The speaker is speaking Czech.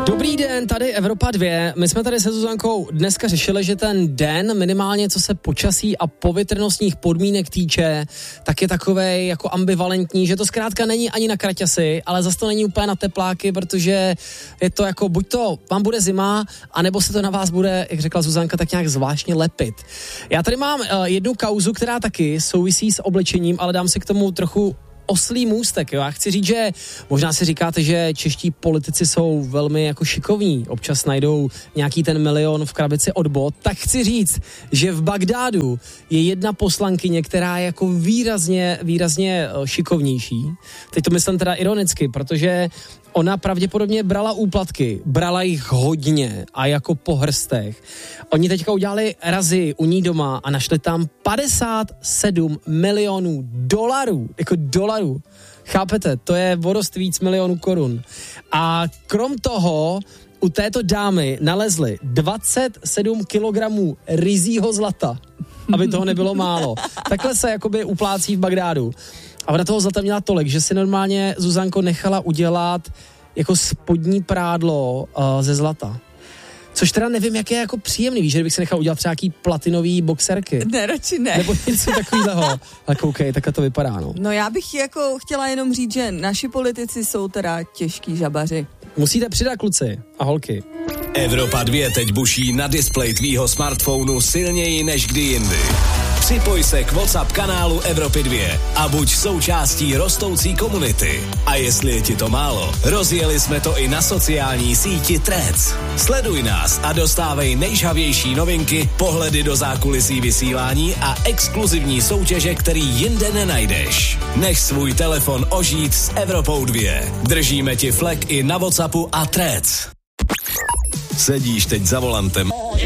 Dobrý den, tady Evropa 2. My jsme tady se Zuzankou dneska řešili, že ten den, minimálně co se počasí a povětrnostních podmínek týče, tak je takovej jako ambivalentní, že to zkrátka není ani na kraťasy, ale zase to není úplně na tepláky, protože je to jako buď to vám bude zima, anebo se to na vás bude, jak řekla Zuzanka, tak nějak zvláštně lepit. Já tady mám jednu kauzu, která taky souvisí s oblečením, ale dám si k tomu trochu oslý můstek, jo. Já chci říct, že možná si říkáte, že čeští politici jsou velmi jako šikovní, občas najdou nějaký ten milion v krabici od bot, tak chci říct, že v Bagdádu je jedna poslankyně, která je jako výrazně šikovnější. Teď to myslím teda ironicky, protože ona pravděpodobně brala úplatky, brala jich hodně a jako po hrstech. Oni teďka udělali razy u ní doma a našli tam 57 milionů dolarů, jako dolarů. Chápete? To je o dost víc milionů korun. A krom toho u této dámy nalezli 27 kilogramů ryzího zlata, aby toho nebylo málo. Takhle se jakoby uplácí v Bagdádu. A ona toho zlata měla tolik, že si normálně Zuzanko nechala udělat jako spodní prádlo ze zlata. Což teda nevím, jak je jako příjemný. Víš, že bych si nechal udělat třeba nějaký platinový boxerky. Ne, radši ne. Nebo něco takového. Tak OK, takhle to vypadá, no. No já bych jako chtěla jenom říct, že naši politici jsou teda těžký žabaři. Musíte přidat, kluci a holky. Evropa 2 teď buší na displeji tvýho smartphonu silněji než kdy jindy. Připoj se k WhatsApp kanálu Evropy 2 a buď součástí rostoucí komunity. A jestli je ti to málo, rozjeli jsme to i na sociální síti Threads. Sleduj nás a dostávej nejžhavější novinky, pohledy do zákulisí vysílání a exkluzivní soutěže, který jinde nenajdeš. Nech svůj telefon ožít s Evropou 2. Držíme ti flek i na WhatsAppu a Threads. Sedíš teď za volantem